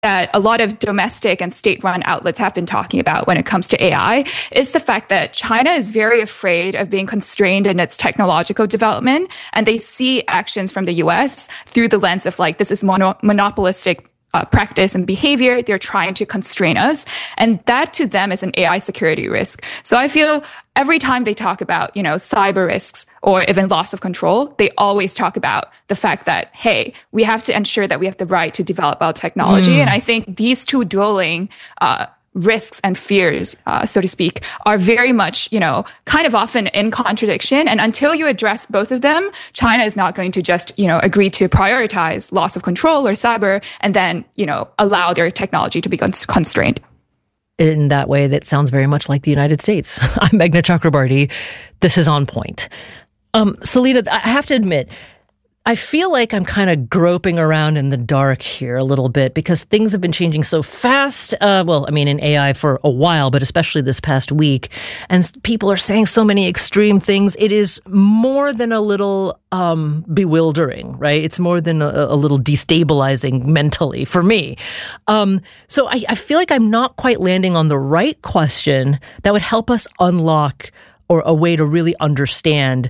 that a lot of domestic and state-run outlets have been talking about when it comes to AI is the fact that China is very afraid of being constrained in its technological development, and they see actions from the US through the lens of like, this is monopolistic practice and behavior. They're trying to constrain us. And that to them is an AI security risk. So I feel every time they talk about, cyber risks or even loss of control, they always talk about the fact that, hey, we have to ensure that we have the right to develop our technology. And I think these two dueling risks and fears, so to speak, are very much, kind of often in contradiction. And until you address both of them, China is not going to just, agree to prioritize loss of control or cyber and then, allow their technology to be constrained. In that way, that sounds very much like the United States. I'm Meghna Chakrabarti. This is On Point. Selena, I have to admit, I feel like I'm kind of groping around in the dark here a little bit because things have been changing so fast. In AI for a while, but especially this past week. And people are saying so many extreme things. It is more than a little bewildering, right? It's more than a little destabilizing mentally for me. So I feel like I'm not quite landing on the right question that would help us unlock or a way to really understand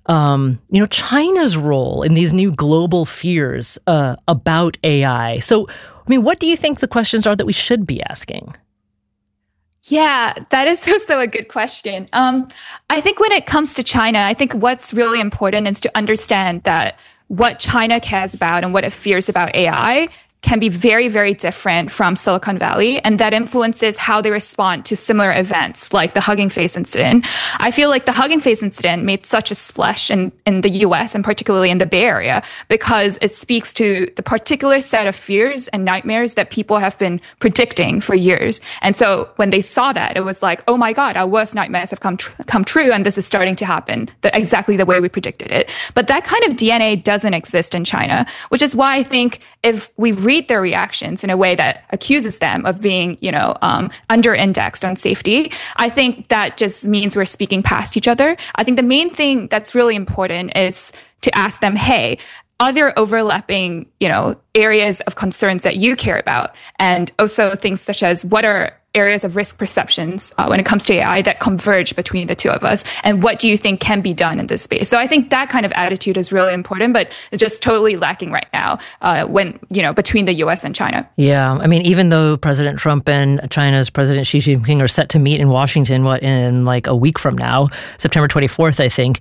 China's role in these new global fears about AI. So, what do you think the questions are that we should be asking? Yeah, that is also a good question. I think when it comes to China, I think what's really important is to understand that what China cares about and what it fears about AI can be very, very different from Silicon Valley, and that influences how they respond to similar events like the Hugging Face incident. I feel like the Hugging Face incident made such a splash in the US and particularly in the Bay Area because it speaks to the particular set of fears and nightmares that people have been predicting for years. And so when they saw that, it was like, oh my God, our worst nightmares have come true, and this is starting to happen exactly the way we predicted it. But that kind of DNA doesn't exist in China, which is why I think if we read their reactions in a way that accuses them of being, under-indexed on safety, I think that just means we're speaking past each other. I think the main thing that's really important is to ask them, hey, are there overlapping, areas of concerns that you care about? And also things such as what are areas of risk perceptions when it comes to AI that converge between the two of us? And what do you think can be done in this space? So I think that kind of attitude is really important, but it's just totally lacking right now between the US and China. Yeah. Even though President Trump and China's President Xi Jinping are set to meet in Washington, in like a week from now, September 24th, I think,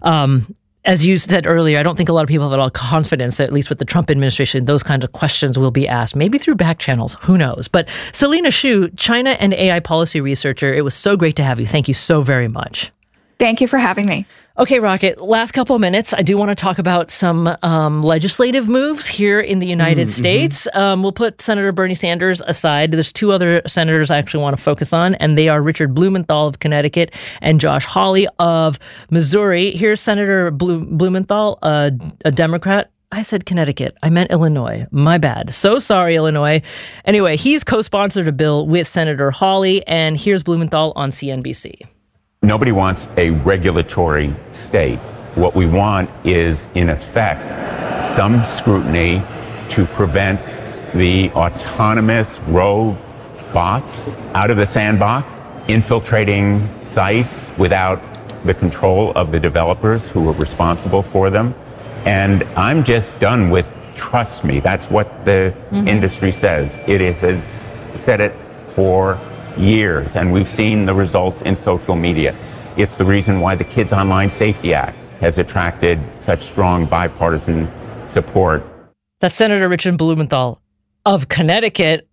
as you said earlier, I don't think a lot of people have a lot of confidence that at least with the Trump administration, those kinds of questions will be asked, maybe through back channels, who knows. But Selena Xu, China and AI policy researcher, it was so great to have you. Thank you so very much. Thank you for having me. Okay, Rocket, last couple of minutes. I do want to talk about some legislative moves here in the United States. We'll put Senator Bernie Sanders aside. There's two other senators I actually want to focus on, and they are Richard Blumenthal of Connecticut and Josh Hawley of Missouri. Here's Senator Blumenthal, a Democrat. I said Connecticut. I meant Illinois. My bad. So sorry, Illinois. Anyway, he's co-sponsored a bill with Senator Hawley, and here's Blumenthal on CNBC. Nobody wants a regulatory state. What we want is, in effect, some scrutiny to prevent the autonomous rogue bots out of the sandbox, infiltrating sites without the control of the developers who are responsible for them. And I'm just done with trust me. That's what the industry says. It has said it for years, and we've seen the results in social media. It's the reason why the Kids Online Safety Act has attracted such strong bipartisan support. That's Senator Richard Blumenthal of Connecticut.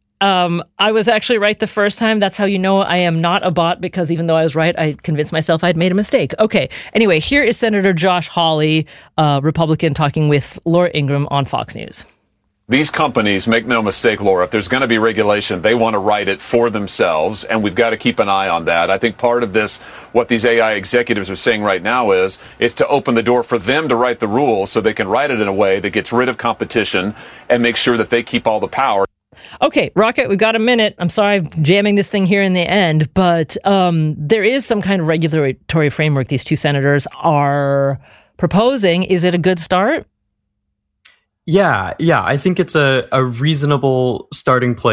I was actually right the first time. That's how you know I am not a bot, because even though I was right, I convinced myself I'd made a mistake. Okay. Anyway, here is Senator Josh Hawley, Republican, talking with Laura Ingraham on Fox News. These companies, make no mistake, Laura, if there's going to be regulation, they want to write it for themselves, and we've got to keep an eye on that. I think part of this, what these AI executives are saying right now is, it's to open the door for them to write the rules so they can write it in a way that gets rid of competition and make sure that they keep all the power. Okay, Rocket, we've got a minute. I'm sorry I'm jamming this thing here in the end, but there is some kind of regulatory framework these two senators are proposing. Is it a good start? Yeah, I think it's a reasonable starting place.